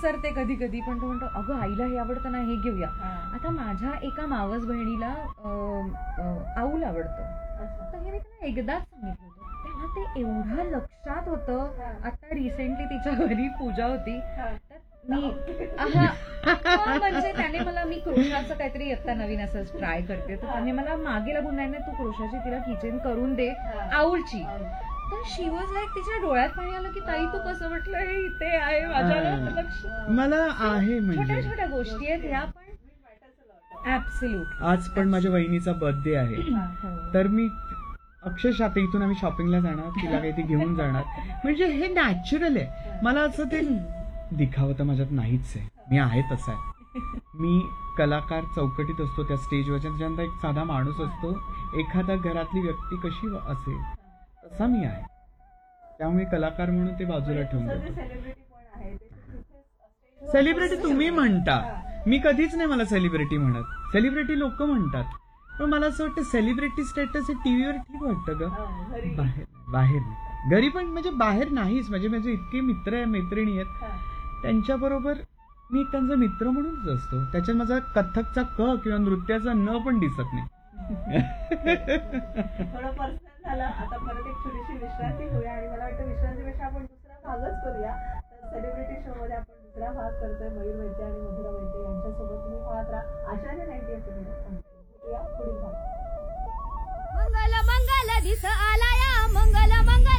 विसरते कधी कधी, पण तो म्हणतो अगं आईला हे आवडतं ना, हे घेऊया. आता माझ्या एका मावस बहिणीला आऊल आवडतं, तर हे मी तिला एकदाच सांगितलं होतं, तेव्हा ते एवढं लक्षात होतं. आता रिसेंटली तिच्या घरी पूजा होती, तर मी म्हणजे त्याने मला, मी क्रोशाचं काहीतरी आता नवीन असं ट्राय करते, तर त्याने मला मागे लागून, नाही तू क्रोशाची तिला किचन करून दे आऊलची. तर शी वॉज लाईक, तिच्या डोळ्यात पाणी आलं की ताई तू कसं म्हटलं हे इथे आहे माझ्या लक्ष. मला आहे छोट्या म्हणजे छोट्या गोष्टी आहेत ह्या, पण ऍब्सोल्यूट. आज पण माझ्या वहिनीचा बर्थडे आहे, तर मी अक्षरशः आता इथून आम्ही शॉपिंगला जाणार, तिला काही ते घेऊन जाणार, म्हणजे हे नॅचरल आहे. मला असं ते दिखावं तर माझ्यात नाहीच आहे, मी आहे तसा आहे. मी कलाकार चौकटीत असतो, त्या स्टेजवरच्या, त्याच्यानंतर एक साधा माणूस असतो, एखादा घरातली व्यक्ती कशी असेल तसा मी आहे. त्यामुळे कलाकार म्हणून ते बाजूला ठेवून देतो. सेलिब्रिटी तुम्ही म्हणता, मी कधीच नाही मला सेलिब्रिटी म्हणत, सेलिब्रिटी लोक म्हणतात. पण मला असं वाटतं सेलिब्रिटी स्टेटस हे टीव्हीवर ठीक वाटतं ग, बाहेर नाही. घरी पण म्हणजे बाहेर नाहीच. म्हणजे माझे इतके मित्र मैत्रिणी आहेत, त्यांच्याबरोबर मी त्यांचा मित्र म्हणूनच असतो. त्याच्यात माझा कथ्थकचा क किंवा नृत्याचा न पण दिसत नाही. थोडं पर्सनल झालं. आता परत एक छोटीशी विश्रांती घेऊया, आणि मला वाटतं विश्रांतीपेक्षा आपण दुसरा भागच करूया. तर सेलिब्रिटी शो मध्ये आपण दुसरा भाग करतोय. मयूर वैद्य आणि मधुरा वैद्य यांच्यासोबत तुम्ही पाहत राहा आशाने 90 पुढील भाग. मंगल मंगल दिस आलाया, मंगल मंगल